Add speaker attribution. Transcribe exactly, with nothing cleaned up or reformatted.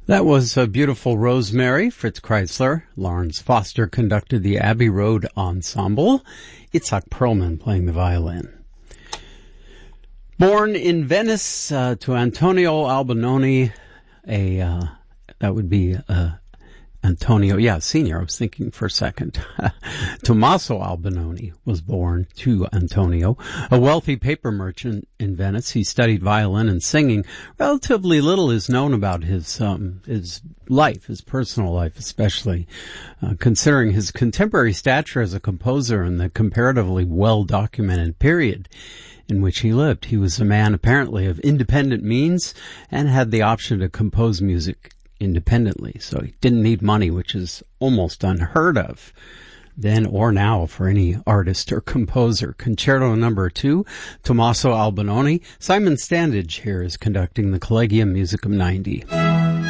Speaker 1: That was a beautiful Rosemary, Fritz Kreisler. Lawrence Foster conducted the Abbey Road Ensemble. Itzhak Perlman playing the violin. Born in Venice uh, to Antonio Albinoni, a uh, that would be uh, Antonio, yeah, senior. I was thinking for a second. Tommaso Albinoni was born to Antonio, a wealthy paper merchant in Venice. He studied violin and singing. Relatively little is known about his um, his life, his personal life, especially uh, considering his contemporary stature as a composer and the comparatively well-documented period in which he lived. He was a man apparently of independent means and had the option to compose music independently, so he didn't need money, which is almost unheard of then or now for any artist or composer. Concerto number two, Tommaso Albinoni. Simon Standage here is conducting the Collegium Musicum ninety.